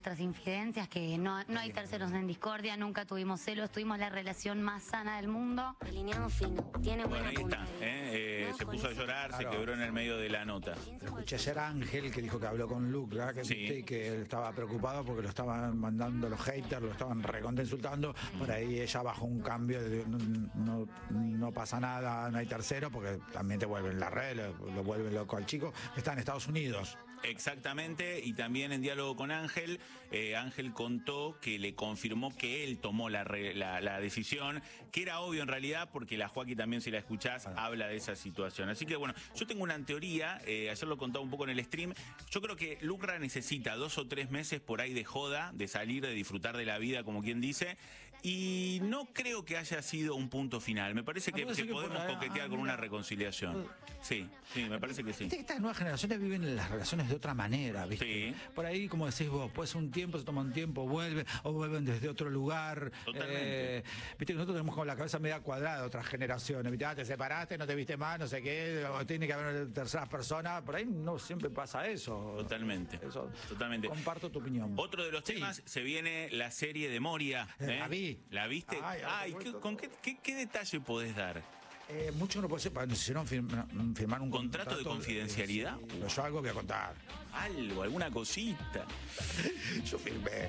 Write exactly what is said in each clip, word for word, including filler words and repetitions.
Nuestras infidencias, que no, no hay terceros en discordia, nunca tuvimos celos, tuvimos la relación más sana del mundo. Alineado fino, tiene buena Bueno, ahí punta. está, ¿eh? Eh, se puso a llorar, Claro. se quebró en el medio de la nota. Escuché ayer a Ángel, que dijo que habló con Luke, ¿verdad? Que, Sí. viste, y que él estaba preocupado porque lo estaban mandando los haters, lo estaban recontra insultando. Por ahí ella bajó un cambio, de, no, no, no pasa nada, no hay tercero, porque también te vuelven la red, lo, lo vuelven loco al chico, que está en Estados Unidos. Exactamente, y también en diálogo con Ángel, eh, Ángel contó que le confirmó que él tomó la, re, la, la decisión, que era obvio en realidad, porque la Joaquí también, si la escuchás, habla de esa situación. Así que bueno, yo tengo una teoría, eh, ayer lo contaba un poco en el stream, yo creo que Lucra necesita dos o tres meses por ahí de joda, de salir, de disfrutar de la vida, como quien dice, y no creo que haya sido un punto final. Me parece que, que podemos ahí, coquetear ah, con una reconciliación. Sí, sí, me parece que sí. Estas nuevas generaciones viven las relaciones de otra manera, ¿viste? Sí. Por ahí, como decís vos, pues un tiempo, se toma un tiempo, vuelven, o vuelven desde otro lugar. Totalmente. Eh, viste que nosotros tenemos como la cabeza media cuadrada de otras generaciones. ¿Viste? Ah, te separaste, no te viste más, no sé qué, o tiene que haber terceras personas. Por ahí no siempre pasa eso. Totalmente. Eso, Totalmente. Comparto tu opinión. Otro de los sí. temas, se viene la serie de Moria. ¿eh? La vi. ¿La viste? Ay, Ay, ¿qué, ¿con qué, qué, qué detalle podés dar? Eh, mucho no puede ser, nos hicieron firma, firmar un contrato, contrato de confidencialidad. De, de, yo algo voy a contar. Algo, alguna cosita. Yo firmé.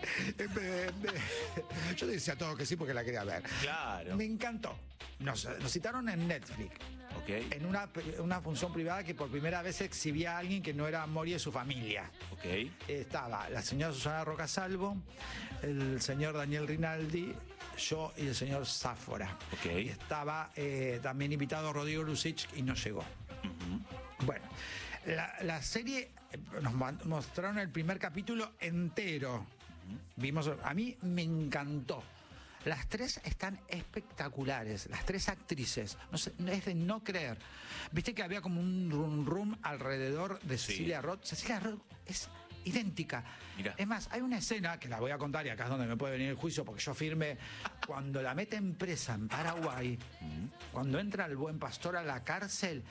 Yo decía todo que sí porque la quería ver. Claro. Me encantó. Nos, nos citaron en Netflix. Okay. En una, una función privada que por primera vez exhibía a alguien que no era Moria y su familia. Okay. Estaba la señora Susana Rocasalvo, el señor Daniel Rinaldi, yo y el señor Sáfora. Okay. Y estaba eh, también invitado Rodrigo Lucich y no llegó. Uh-huh. Bueno, la, la serie nos mostraron el primer capítulo entero. Uh-huh. Vimos, a mí me encantó. Las tres están espectaculares, las tres actrices. No sé, es de no creer. Viste que había como un rum rum alrededor de sí. Cecilia Roth. Cecilia Roth es idéntica. Mirá. Es más, hay una escena que la voy a contar y acá es donde me puede venir el juicio porque yo firme. Cuando la meten presa en Paraguay, uh-huh. cuando entra el Buen Pastor a la cárcel,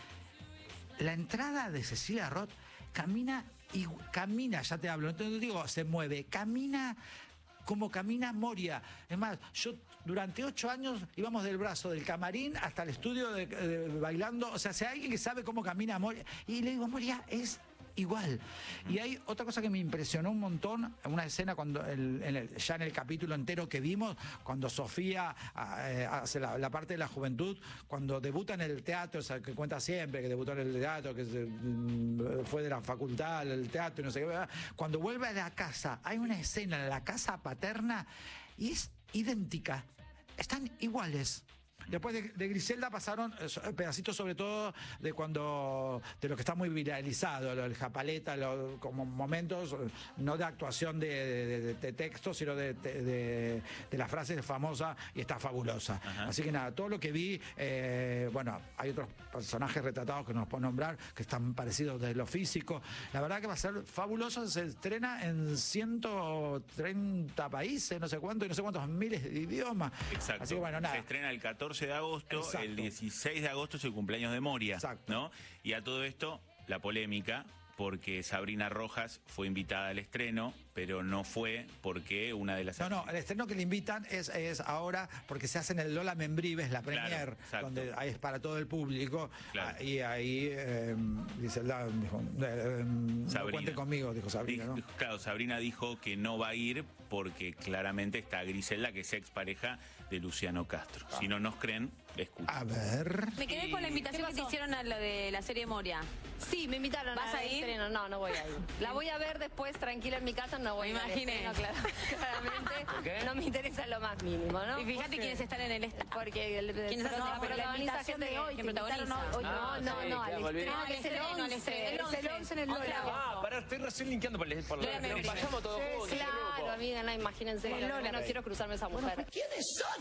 la entrada de Cecilia Roth camina y camina, ya te hablo, no te digo, se mueve, camina como camina Moria. Es más, yo durante ocho años íbamos del brazo del camarín hasta el estudio de, de, de, bailando. O sea, si hay alguien que sabe cómo camina Moria, y le digo, Moria es igual. Y hay otra cosa que me impresionó un montón, una escena cuando el, en el, ya en el capítulo entero que vimos, cuando Sofía eh, hace la, la parte de la juventud, cuando debuta en el teatro, o sea, que cuenta siempre que debutó en el teatro, que se, fue de la facultad, el teatro, y no sé qué, ¿verdad? Cuando vuelve a la casa, hay una escena en la casa paterna y es idéntica, están iguales. Después de, de Griselda pasaron pedacitos sobre todo de cuando de lo que está muy viralizado, lo del Japaleta, lo, como momentos no de actuación de, de, de, de texto, sino de, de, de, de la frase famosa y está fabulosa. Ajá. Así que nada, todo lo que vi, eh, bueno, hay otros personajes retratados que nos puedo nombrar, que están parecidos desde lo físico. La verdad que va a ser fabuloso, se estrena en ciento treinta países, no sé cuánto, y no sé cuántos miles de idiomas. Exacto. Así que bueno, nada. Se estrena el catorce de agosto, exacto. El dieciséis de agosto es el cumpleaños de Moria, exacto. ¿No? Y a todo esto, la polémica, porque Sabrina Rojas fue invitada al estreno, pero no fue porque una de las... No, no, el estreno que le invitan es, es ahora porque se hace en el Lola Membrives, la premier, claro, donde ahí es para todo el público. Claro. Y ahí eh, Griselda dijo, eh, no cuenten conmigo, dijo Sabrina. Dijo, ¿no? Claro, Sabrina dijo que no va a ir porque claramente está Griselda, que es expareja de Luciano Castro. Ah. Si no nos creen, escuchen. A ver... Me quedé con la invitación que te hicieron a lo de la serie Moria. Sí, me invitaron. ¿Vas a, a ir? Estreno. No, no voy a ir. La voy a ver después tranquila en mi casa, no voy me a ir. Imaginé. No, claro, claramente no me interesa lo más mínimo, ¿no? Y fíjate quiénes están en el estadio. Porque el, el, ¿Quiénes no, hacen pero la invitación de hoy, que protagoniza? Hoy, no, no, no, al estreno, es el once, es el once en el Lola. Ah, pará, estoy recién linkeando por el por la. Pero vayamos todos juntos. Claro, amiga, no, imagínense. No quiero cruzarme esa mujer. ¿Quiénes son?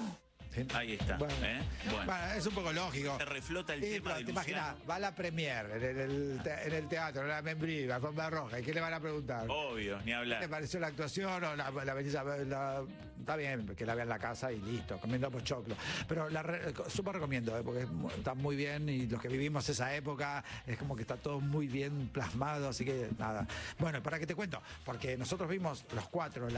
Sí. Ahí está. Bueno, ¿eh? Bueno. bueno, es un poco lógico. Se reflota el Y, tema pero de te Luciano. imaginas, va a la premier en el, te- en el teatro, en la membrí, la alfombra roja, ¿y qué le van a preguntar? Obvio, ni ¿Qué te hablar. pareció la actuación o la, la belleza? La- está bien, que la vean en la casa y listo, comiendo pochoclo. Pero la re- súper recomiendo, ¿eh? Porque es mu- está muy bien y los que vivimos esa época es como que está todo muy bien plasmado, así que nada. Bueno, para que te cuento, porque nosotros vimos los cuatro